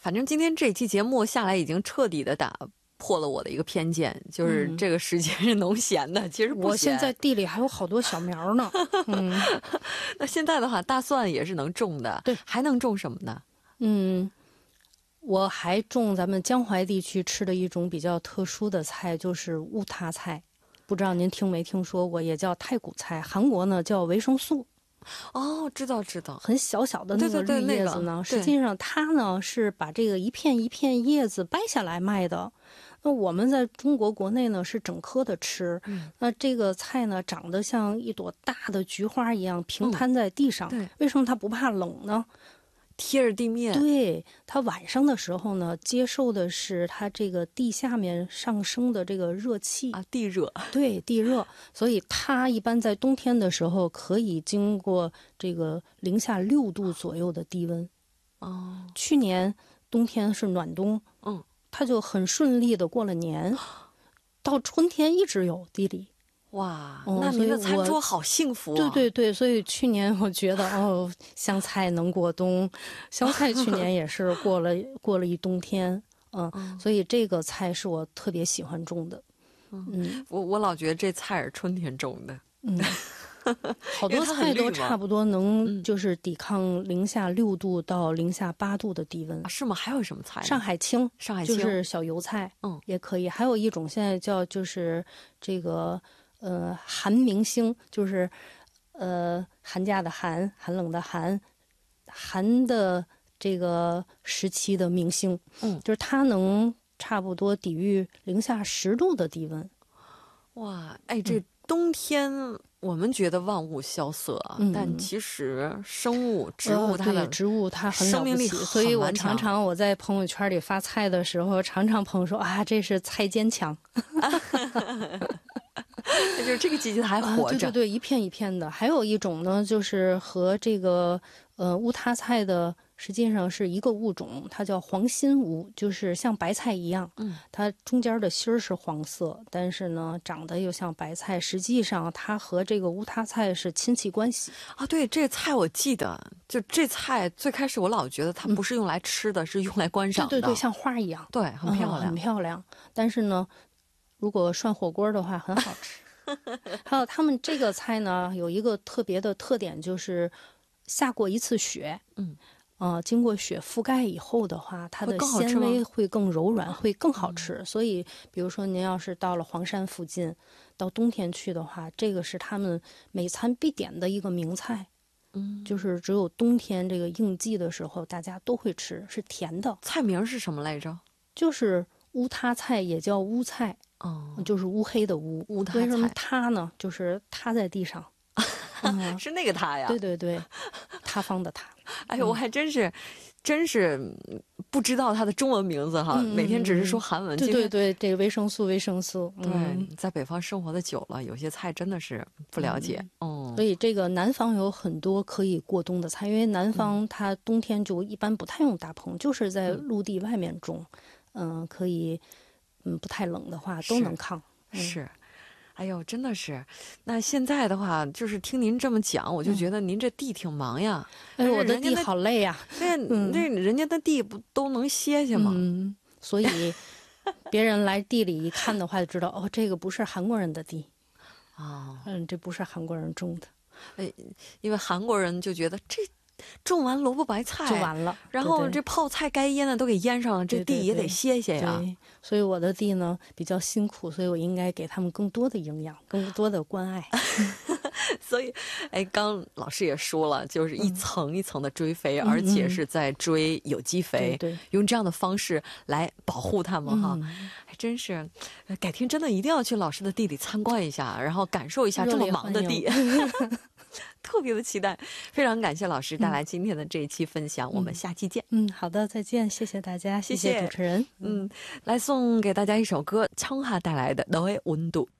反正今天这期节目下来已经彻底的打破了我的一个偏见，就是这个时间是农闲的，其实不闲。 我现在地里还有好多小苗呢。 那现在的话，大蒜也是能种的， 对， 还能种什么呢？ 我还种咱们江淮地区吃的一种比较特殊的菜，就是乌塌菜。不知道您听没听说过，也叫太谷菜，韩国呢叫维生素。 哦，知道， 很小小的那个绿叶子呢，实际上它呢是把这个一片一片叶子掰下来卖的。那我们在中国国内呢是整颗的吃，那这个菜呢长得像一朵大的菊花一样平摊在地上。为什么它不怕冷呢？ 贴着地面。 对，它晚上的时候呢，接受的是它这个地下面上升的这个热气啊，地热。 对，地热，所以它一般在冬天的时候可以经过这个-6度左右的低温。去年冬天是暖冬，它就很顺利的过了年，到春天一直有地里。 哇，那您的餐桌好幸福啊！ 对，所以去年我觉得香菜能过冬，香菜去年也是过了一冬天，所以这个菜是我特别喜欢种的。 我老觉得这菜是春天种的。 好多菜都差不多能就是抵抗-6度到-8度的低温。 是吗？还有什么菜？ 上海青就是小油菜，也可以。还有一种现在叫就是这个寒明星，就是寒假的寒，寒冷的寒，寒的这个时期的明星，就是它能差不多抵御-10度的低温。 哇，这冬天我们觉得万物萧瑟，但其实生物、植物它的植物它很生命力很所以我常常我在朋友圈里发菜的时候，常常朋友说啊，这是菜坚强。 就是这个季节还活着。 对，一片一片的。还有一种呢，就是和这个乌塌菜的实际上是一个物种，它叫黄心乌，就是像白菜一样，它中间的芯儿是黄色，但是呢长得又像白菜，实际上它和这个乌塌菜是亲戚关系啊。对，这菜我记得，就这菜最开始我老觉得它不是用来吃的，是用来观赏的。 对，像花一样， 对，很漂亮， 很漂亮。但是呢，如果涮火锅的话很好吃。还有他们这个菜呢有一个特别的特点，就是下过一次雪，经过雪覆盖以后的话，它的纤维会更柔软，会更好吃。所以比如说您要是到了黄山附近，到冬天去的话，这个是他们每餐必点的一个名菜。就是只有冬天这个应季的时候大家都会吃，是甜的。 菜名是什么来着？ 就是乌塌菜，也叫乌菜，就是乌黑的乌。 乌塌菜为什么塌呢？就是塌在地上。 是那个塌呀？ 对，塌方的塌。 哎呦，我还真是不知道它的中文名字哈，每天只是说韩文。 对，这个维生素。 对，在北方生活的久了，有些菜真的是不了解。 所以这个南方有很多可以过冬的菜，因为南方它冬天就一般不太用大棚，就是在陆地外面种，可以，不太冷的话都能抗。 是。哎呦，真的是。那现在的话，就是听您这么讲，我就觉得您这地挺忙呀。 我的地好累呀。 那人家的地不都能歇歇吗？ 所以别人来地里一看的话，就知道这个不是韩国人的地。这不是韩国人种的。 因为韩国人就觉得这种完萝卜白菜就完了， 然后这泡菜该腌的都给腌上了，这地也得歇歇呀。 对，所以我的地呢比较辛苦，所以我应该给他们更多的营养，更多的关爱。 所以刚老师也说了，就是一层一层的追肥，而且是在追有机肥，用这样的方式来保护它们哈。还真是，改天真的一定要去老师的地里参观一下，然后感受一下这么忙的地。特别的期待，非常感谢老师带来今天的这一期分享，我们下期见。 好的，再见，谢谢大家，谢谢主持人。 来送给大家一首歌，청하带来的너의 온도。